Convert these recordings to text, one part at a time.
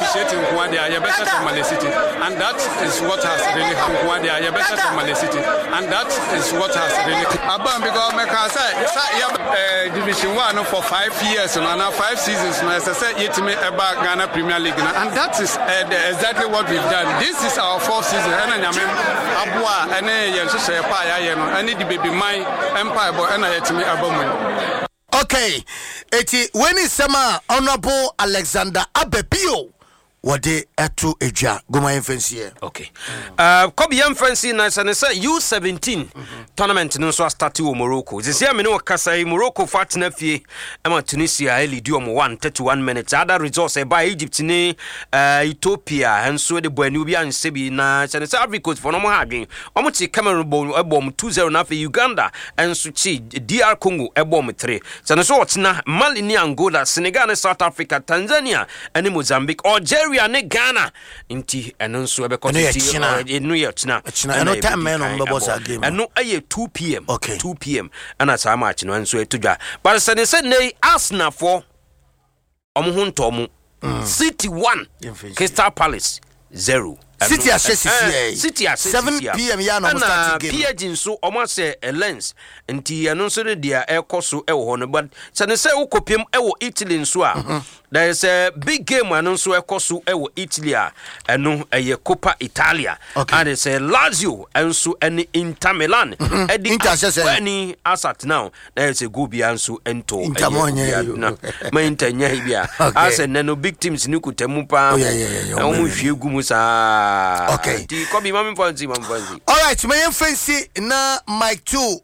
appreciating Kwadia, you better from Man City, and that is what has really happened. Kwadia, you better from Man City, and that is what has really happened. Because I say, Division 1 for 5 years, and now 5 seasons, and as I said, yet me about Ghana Premier League, and that is exactly what we've done. This is our 4th season, and I mean, Abua, and I need the baby my empire, and I yet me about. Okay, when is Sama Honorable Alexander Abepio? What they to Eja Goma Infancy. Okay. Kobe Infancy na say U17 tournament no so start in Morocco. This year me no kasa Morocco fat na fie ama Tunisia lead you 131 minutes. Other results by Egypt ni Ethiopia and so the boy Nubia and Sebi na say Ivory Coast for no more hadwen. Omo ti Cameroon bom 2-0 na fe Uganda and so chi DR Congo bom 3. So na Mali ni Angola, Senegal, South Africa, Tanzania and Mozambique. Algeria ne Ghana inti eno nso ebe kotiti enu ye tena eno time men on boss game eno aye 2 p.m. Okay. 2 p.m. ana sa match no nso etudwa but say nei Arsenal for omuhunto City 1 Crystal Palace 0 City assess City assess 7 p.m. ya no start game PSG nso omo say Lens nti eno nso de dia ekoso e wo no but say ukopiem e wo Italy nso a there is a big game eno nso ekoso e wo Italy a eno eye Coppa Italia and it's a Lazio nso ene Inter Milan any asset now there is a go bia nso ento ma Inter nya bia as no big teams ni kutemu pa omo hwie gumu sa. Okay. All right, my fancy na Mike 2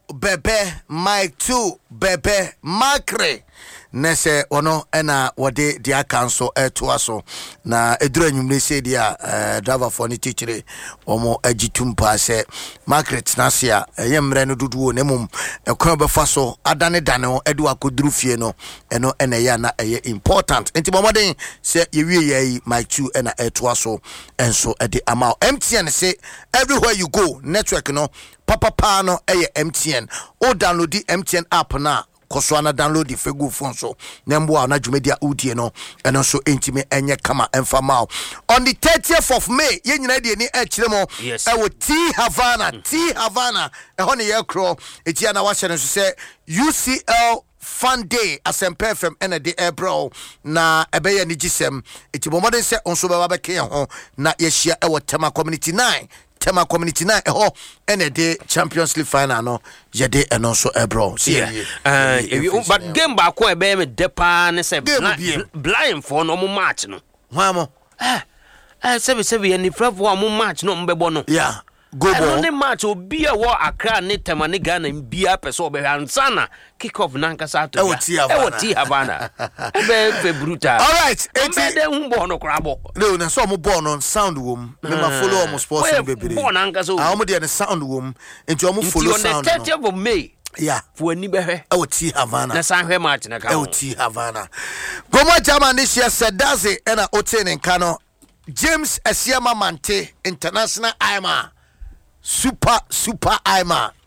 Bebe Macre nese ono ena wode dia council to aso na edura nyumre se dia driver for ni teachire omo agitumpa se market na sia yemre no duduo nemum ekwan befa so adane dane edu akoduru fie no eno ena ya na eye important enti bomoden se yewie yayi Mike 2 ena to aso enso ede amount MTN say everywhere you go network no papa no eye MTN o download the MTN app na Koswana download the Fegu phone so Nembo na Jumedia Udie no and also intime enye kama enfamao. On the 30th of May, yenyina de ni echiremo e T Havana e hone ye kro eti na wa hye say UCL Fun Day Asempe FM ND Ebro na ebeye ni gisem eti bomodin se onso be ba ke ho na ye hia e Tema Community 9 eho ND Champions League final no yede eno so ebro but game ba ko ebe me depa ne se blind for no match no hwamo se ni frefo mo match no mbebo no yeah go ball no match obi a wo Accra ne Tema ne Ghana mbia peso be ansana kick off nankasa to T Havana ebe fe brutal. All right eti de humbo no krabo no na so mo ball no sound wom me ma follow mo sports bebere ball nankasa a mo de ne sound wom enti mo follow sound no on the 30th of May yeah for ni behwe T Havana na sanhwe match na ka T Havana gomo German this year Sedaze ena oten nkano James Esiama Mante International Ima Super Ima